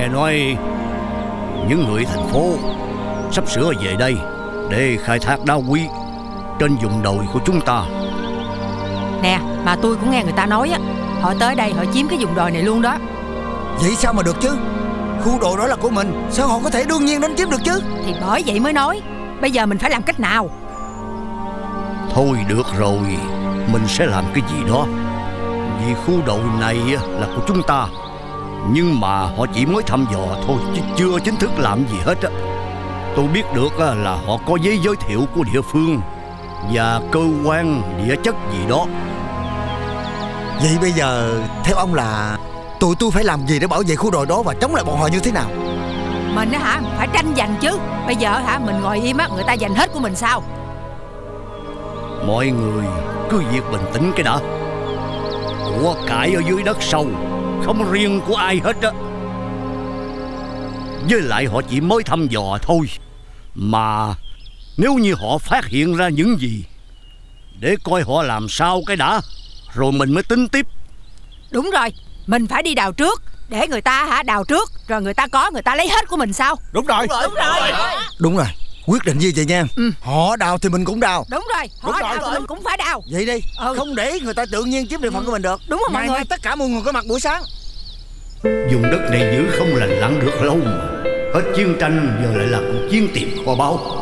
Nghe nói những người thành phố sắp sửa về đây để khai thác đá quý trên vùng đồi của chúng ta. Nè, mà tôi cũng nghe người ta nói á, họ tới đây họ chiếm cái vùng đồi này luôn đó. Vậy sao mà được chứ? Khu đồi đó là của mình, sao họ có thể đương nhiên đến chiếm được chứ? Thì bởi vậy mới nói, bây giờ mình phải làm cách nào? Thôi được rồi, mình sẽ làm cái gì đó. Vì khu đồi này là của chúng ta, nhưng mà họ chỉ mới thăm dò thôi, chứ chưa chính thức làm gì hết á. Tôi biết được là họ có giấy giới thiệu của địa phương và cơ quan địa chất gì đó. Vậy bây giờ theo ông là tụi tôi phải làm gì để bảo vệ khu đồi đó và chống lại bọn họ như thế nào? Mình á hả, phải tranh giành chứ. Bây giờ hả, mình ngồi im á, người ta giành hết của mình sao? Mọi người cứ việc bình tĩnh cái đã. Của cải ở dưới đất sâu, không riêng của ai hết á. Với lại họ chỉ mới thăm dò thôi. Mà nếu như họ phát hiện ra những gì, để coi họ làm sao cái đã, rồi mình mới tính tiếp. Đúng rồi, mình phải đi đào trước, để người ta hả đào trước, rồi người ta lấy hết của mình sao? Đúng rồi. Đúng rồi, quyết định như vậy nha. Họ đào thì mình cũng đào. Đúng rồi, họ đào thì mình cũng phải đào. Vậy đi, không để người ta tự nhiên chiếm địa phận của mình được. Đúng rồi mọi người. Mai tất cả mọi người có mặt buổi sáng. Vùng đất này giữ không lành lặn được lâu mà. Hết chiến tranh giờ lại là cuộc chiến tìm kho báu.